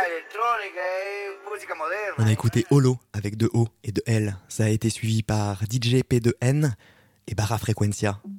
On a écouté Holo avec 2 O et 2 L. Ça a été suivi par DJ P2N et Barra Frequencia